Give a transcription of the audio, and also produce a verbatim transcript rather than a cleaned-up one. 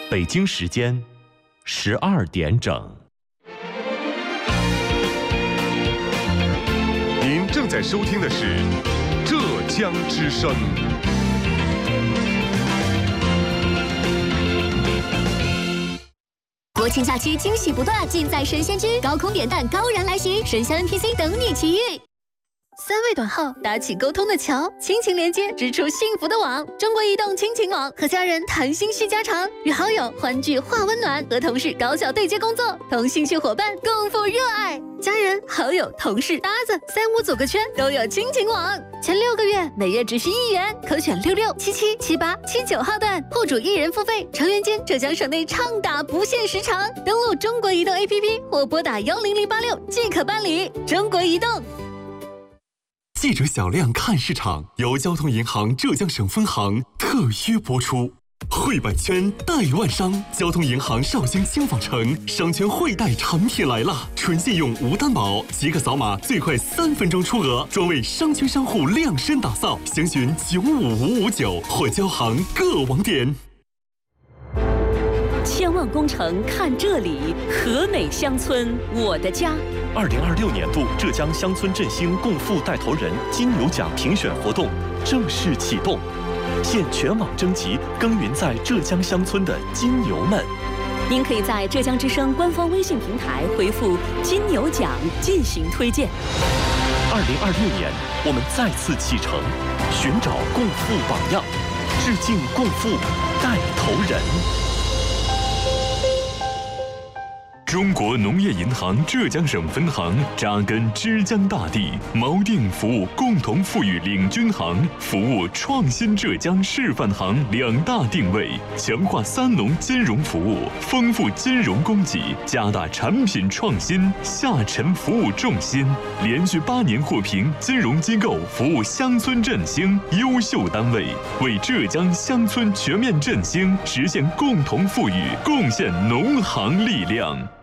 北京时间十二点整。 您正在收听的是浙江之声。 国庆假期惊喜不断，尽在神仙居，高空点弹，高燃来袭，神仙 N P C 等你奇遇。三位短号搭起沟通的桥，亲情连接织出幸福的网。中国移动亲情网，和家人谈心续家常，与好友欢聚话温暖，和同事高效对接工作，同兴趣伙伴共赴热爱。家人、好友、同事、搭子，三五组个圈都有亲情网。前六个月每月只需一元，可选六六、七七、七八、七九号段，户主一人付费，成员间浙江省内畅打不限时长。登录中国移动 A P P 或拨打幺零零八六即可办理。中国移动。 记者小亮看市场由交通银行浙江省分行特约播出。汇百圈代万商，交通银行绍兴轻纺城商圈汇贷产品来了，纯信用无担保，即可扫码最快三分钟出额，专为商圈商户量身打造。详询九五五五九或交行各网点。 千万工程看这里，和美乡村我的家。 二零二六年度浙江乡村振兴共富带头人金牛奖评选活动正式启动，现全网征集耕耘在浙江乡村的金牛们。 您可以在浙江之声官方微信平台回复“金牛奖”进行推荐。 二零二六年，我们再次启程，寻找共富榜样，致敬共富带头人。 中国农业银行浙江省分行扎根之江大地，锚定服务共同富裕领军行、服务创新浙江示范行两大定位，强化三农金融服务，丰富金融供给，加大产品创新，下沉服务重心，连续八年获评金融机构服务乡村振兴优秀单位，为浙江乡村全面振兴实现共同富裕贡献农行力量。